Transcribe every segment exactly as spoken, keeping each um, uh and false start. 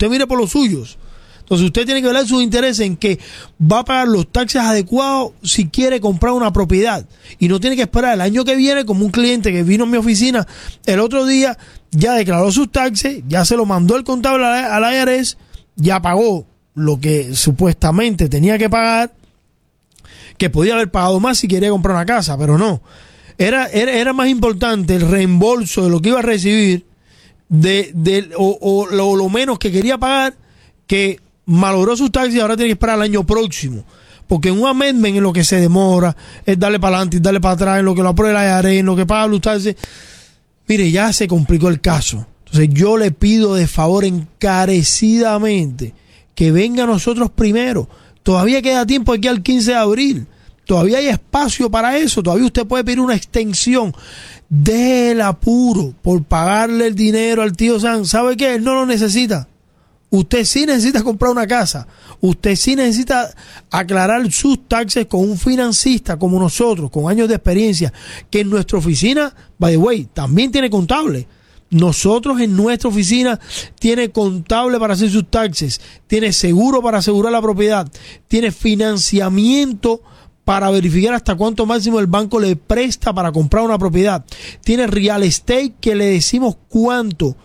usted mire por los suyos. Entonces usted tiene que ver sus intereses en que va a pagar los taxes adecuados si quiere comprar una propiedad. Y no tiene que esperar el año que viene, como un cliente que vino a mi oficina el otro día, ya declaró sus taxes, ya se lo mandó el contable al I R S, ya pagó lo que supuestamente tenía que pagar, que podía haber pagado más si quería comprar una casa, pero no. Era, era, era más importante el reembolso de lo que iba a recibir de, de, o, o lo, lo menos que quería pagar, que malogró sus taxis y ahora tiene que esperar el año próximo. Porque en un amendment en lo que se demora es darle para adelante y darle para atrás, en lo que lo aprueba el I R S, en lo que paga los taxis. Mire, ya se complicó el caso. Entonces yo le pido de favor encarecidamente que venga a nosotros primero. Todavía queda tiempo aquí al quince de abril. Todavía hay espacio para eso. Todavía usted puede pedir una extensión del apuro por pagarle el dinero al tío Sam. ¿Sabe qué? Él no lo necesita. Usted sí necesita comprar una casa. Usted sí necesita aclarar sus taxes con un financista como nosotros, con años de experiencia, que en nuestra oficina, by the way, también tiene contable. Nosotros en nuestra oficina tiene contable para hacer sus taxes, tiene seguro para asegurar la propiedad, tiene financiamiento para verificar hasta cuánto máximo el banco le presta para comprar una propiedad, tiene real estate que le decimos cuánto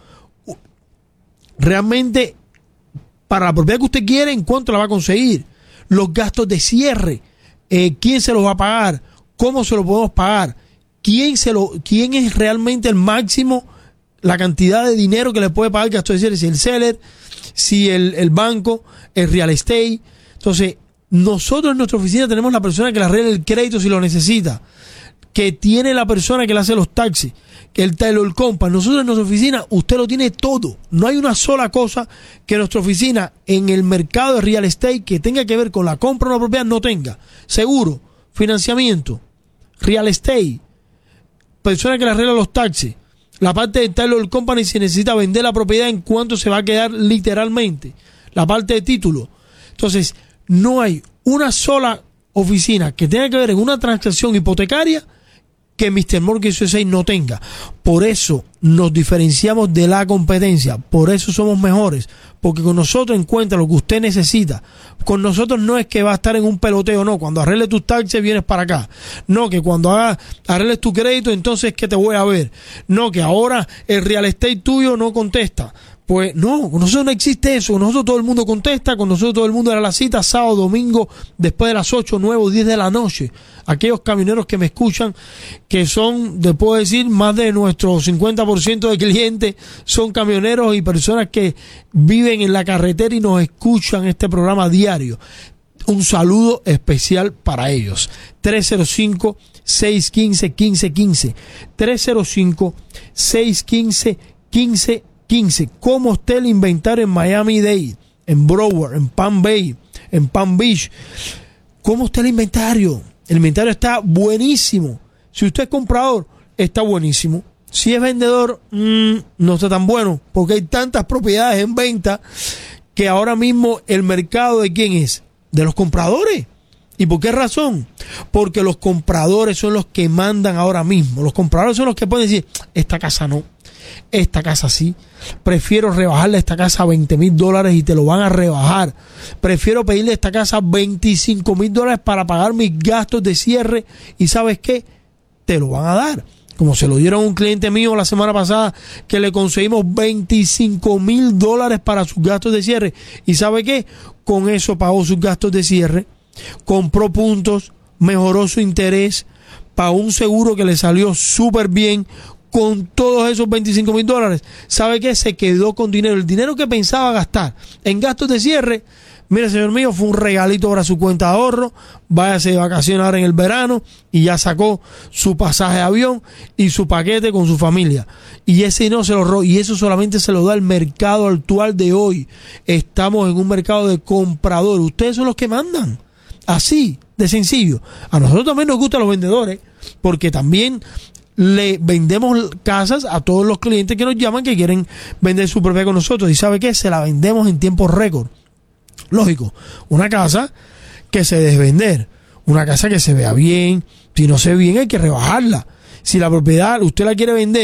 realmente para la propiedad que usted quiere, en cuánto la va a conseguir, los gastos de cierre, eh, quién se los va a pagar, cómo se los podemos pagar, quién se lo, quién es realmente el máximo, la cantidad de dinero que le puede pagar el gasto de cierre, si el seller, si el, el banco, el real estate. Entonces, nosotros en nuestra oficina tenemos la persona que le arregla el crédito si lo necesita, que tiene la persona que le hace los taxis, que el Taylor Company. Nosotros en nuestra oficina, usted lo tiene todo. No hay una sola cosa que nuestra oficina en el mercado de real estate que tenga que ver con la compra de una propiedad no tenga. Seguro, financiamiento, real estate, persona que le arregla los taxis, la parte de Taylor Company si necesita vender la propiedad en cuánto se va a quedar literalmente, la parte de título. Entonces, no hay una sola oficina que tenga que ver en una transacción hipotecaria que mister Mortgage U S A no tenga. Por eso nos diferenciamos de la competencia, por eso somos mejores, porque con nosotros encuentra lo que usted necesita. Con nosotros no es que va a estar en un peloteo, no, cuando arregles tus taxes vienes para acá, no, que cuando hagas, arregles tu crédito entonces que te voy a ver, no, que ahora el real estate tuyo no contesta. Pues no, con nosotros no existe eso, con nosotros todo el mundo contesta, con nosotros todo el mundo era la cita, sábado, domingo, después de las ocho, nueve o diez de la noche. Aquellos camioneros que me escuchan, que son, te puedo decir, más de nuestro cincuenta por ciento de clientes son camioneros y personas que viven en la carretera y nos escuchan este programa diario. Un saludo especial para ellos. tres cero cinco, seis uno cinco, uno cinco uno cinco. tres cero cinco, seis uno cinco, uno cinco uno cinco. quince. ¿Cómo está el inventario en Miami-Dade, en Broward, en Palm Bay, en Palm Beach? ¿Cómo está el inventario? El inventario está buenísimo. Si usted es comprador, está buenísimo. Si es vendedor, mmm, no está tan bueno, porque hay tantas propiedades en venta que ahora mismo el mercado ¿de quién es? De los compradores. ¿Y por qué razón? Porque los compradores son los que mandan ahora mismo. Los compradores son los que pueden decir, esta casa no, esta casa sí, prefiero rebajarle esta casa a veinte mil dólares y te lo van a rebajar, prefiero pedirle esta casa veinticinco mil dólares para pagar mis gastos de cierre y ¿sabes qué? Te lo van a dar, como se lo dieron a un cliente mío la semana pasada que le conseguimos veinticinco mil dólares para sus gastos de cierre y ¿sabe qué? Con eso pagó sus gastos de cierre, compró puntos, mejoró su interés, pagó un seguro que le salió súper bien. Con todos esos veinticinco mil dólares, ¿sabe qué? Se quedó con dinero. El dinero que pensaba gastar en gastos de cierre, mire, señor mío, fue un regalito para su cuenta de ahorro. Váyase de vacaciones ahora en el verano y ya sacó su pasaje de avión y su paquete con su familia. Y ese no se lo robó. Y eso solamente se lo da el mercado actual de hoy. Estamos en un mercado de compradores. Ustedes son los que mandan. Así de sencillo. A nosotros también nos gustan los vendedores, porque también le vendemos casas a todos los clientes que nos llaman que quieren vender su propiedad con nosotros. ¿Y sabe qué? Se la vendemos en tiempo récord. Lógico, una casa que se debe vender, una casa que se vea bien. Si no se ve bien hay que rebajarla. Si la propiedad usted la quiere vender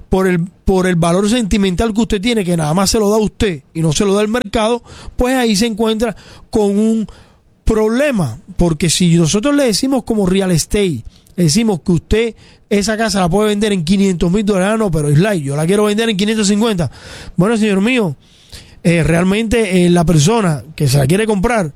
por el, por el valor sentimental que usted tiene, que nada más se lo da usted y no se lo da el mercado, pues ahí se encuentra con un problema. Porque si nosotros le decimos como real estate, le decimos que usted esa casa la puede vender en quinientos mil dólares, ah, no, pero Islay, yo la quiero vender en quinientos cincuenta. Bueno, señor mío, eh, realmente eh, la persona que se la quiere comprar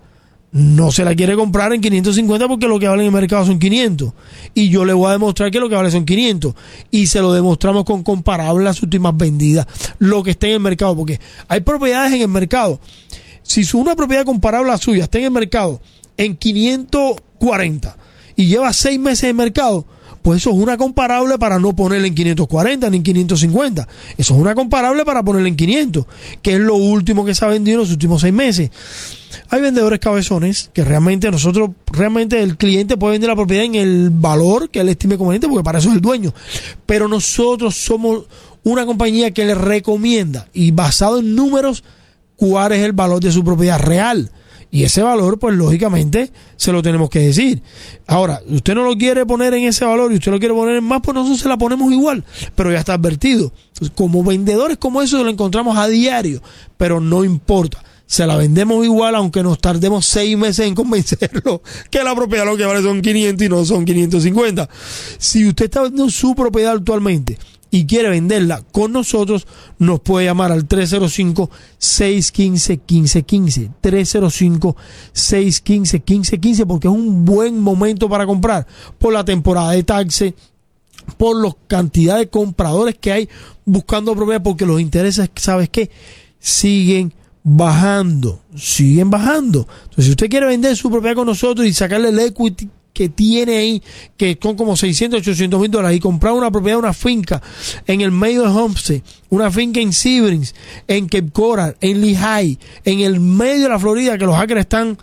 no se la quiere comprar en quinientos cincuenta porque lo que vale en el mercado son quinientos. Y yo le voy a demostrar que lo que vale son quinientos. Y se lo demostramos con comparables las últimas vendidas, lo que está en el mercado. Porque hay propiedades en el mercado. Si una propiedad comparable a la suya está en el mercado en quinientos cuarenta y lleva seis meses en el mercado, pues eso es una comparable para no ponerle en quinientos cuarenta ni en quinientos cincuenta. Eso es una comparable para ponerle en quinientos, que es lo último que se ha vendido en los últimos seis meses. Hay vendedores cabezones que realmente nosotros, realmente el cliente puede vender la propiedad en el valor que él estime conveniente, porque para eso es el dueño. Pero nosotros somos una compañía que le recomienda, y basado en números, cuál es el valor de su propiedad real. Y ese valor, pues lógicamente, se lo tenemos que decir. Ahora, usted no lo quiere poner en ese valor y usted lo quiere poner en más, pues nosotros se la ponemos igual, pero ya está advertido. Entonces, como vendedores como eso lo encontramos a diario, pero no importa. Se la vendemos igual, aunque nos tardemos seis meses en convencerlo que la propiedad lo que vale son quinientos y no son quinientos cincuenta. Si usted está vendiendo su propiedad actualmente y quiere venderla con nosotros, nos puede llamar al tres cero cinco, seis uno cinco, uno cinco uno cinco, tres cero cinco, seis uno cinco, uno cinco uno cinco, porque es un buen momento para comprar por la temporada de taxes, por la cantidad de compradores que hay buscando propiedad, porque los intereses, ¿sabes qué? Siguen bajando, siguen bajando. Entonces, si usted quiere vender su propiedad con nosotros y sacarle el equity que tiene ahí, que son como seiscientos, ochocientos mil dólares, y comprar una propiedad, una finca en el medio de Homestead, una finca en Seabrings, en Cape Coral, en Lehigh, en el medio de la Florida, que los acres están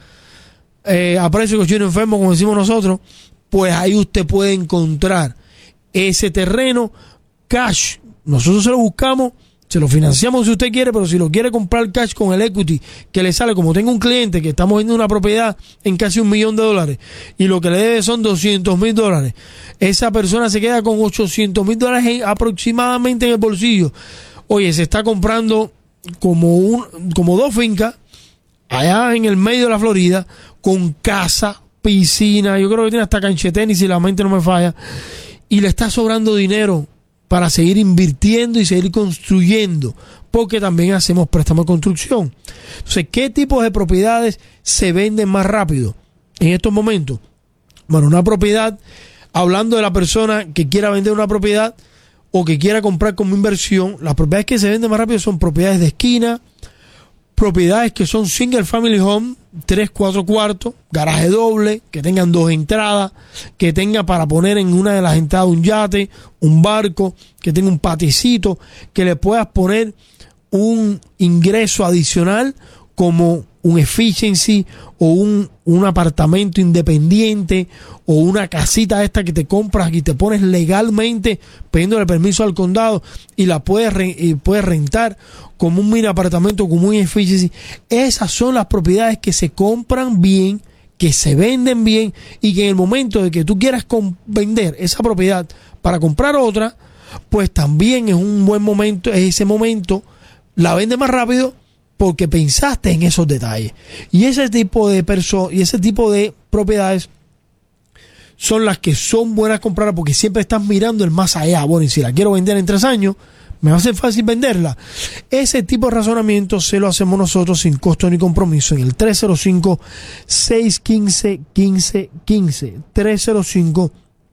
eh, a precio de cochino enfermo, como decimos nosotros, pues ahí usted puede encontrar ese terreno cash. Nosotros se lo buscamos, se lo financiamos si usted quiere, pero si lo quiere comprar cash con el equity que le sale, como tengo un cliente que estamos vendiendo una propiedad en casi un millón de dólares y lo que le debe son doscientos mil dólares, esa persona se queda con ochocientos mil dólares en, aproximadamente en el bolsillo. Oye, se está comprando como, un, como dos fincas allá en el medio de la Florida, con casa, piscina, yo creo que tiene hasta cancha de tenis si la mente no me falla, y le está sobrando dinero para seguir invirtiendo y seguir construyendo, porque también hacemos préstamo de construcción. Entonces, ¿qué tipos de propiedades se venden más rápido en estos momentos? Bueno, una propiedad, hablando de la persona que quiera vender una propiedad o que quiera comprar como inversión, las propiedades que se venden más rápido son propiedades de esquina, propiedades que son single family home, tres, cuatro cuartos, garaje doble, que tengan dos entradas, que tenga para poner en una de las entradas un yate, un barco, que tenga un paticito, que le puedas poner un ingreso adicional como un efficiency o un, un apartamento independiente o una casita esta que te compras y te pones legalmente pidiéndole permiso al condado y la puedes, re, y puedes rentar como un mini apartamento, como un efficiency. Esas son las propiedades que se compran bien, que se venden bien, y que en el momento de que tú quieras vender esa propiedad para comprar otra, pues también es un buen momento, es ese momento, la vende más rápido porque pensaste en esos detalles. Y ese tipo de personas y ese tipo de propiedades son las que son buenas comprar, porque siempre estás mirando el más allá. Bueno, y si la quiero vender en tres años, me va a ser fácil venderla. Ese tipo de razonamiento se lo hacemos nosotros sin costo ni compromiso en el tres cero cinco, seis uno cinco, uno cinco uno cinco, tres cero cinco,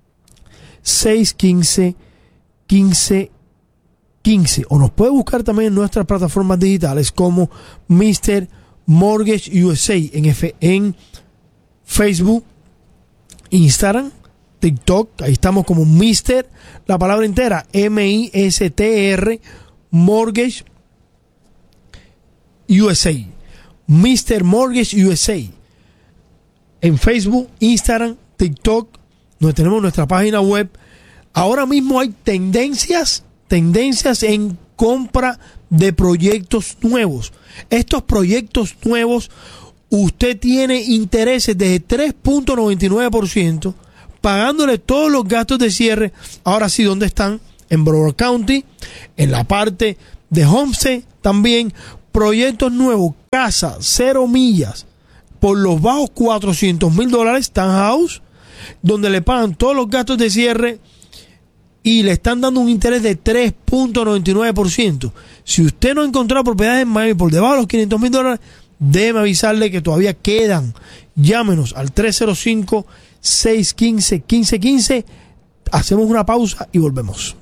seis uno cinco, uno cinco quince, o nos puede buscar también en nuestras plataformas digitales como mister Mortgage U S A en, F, en Facebook, Instagram, TikTok. Ahí estamos como mister, la palabra entera, M I S T R, Mortgage U S A, mister Mortgage U S A en Facebook, Instagram, TikTok, donde tenemos nuestra página web. Ahora mismo hay tendencias tendencias en compra de proyectos nuevos. Estos proyectos nuevos, usted tiene intereses de tres punto noventa y nueve por ciento, pagándole todos los gastos de cierre. Ahora sí, ¿dónde están? en Broward County, en la parte de Homestead también, proyectos nuevos, casa, cero millas, por los bajos cuatrocientos mil dólares, townhouse, donde le pagan todos los gastos de cierre y le están dando un interés de tres punto noventa y nueve por ciento. Si usted no ha encontrado propiedades en Miami por debajo de los quinientos mil dólares, déjeme avisarle que todavía quedan. Llámenos al tres cero cinco, seis uno cinco, uno cinco uno cinco. Hacemos una pausa y volvemos.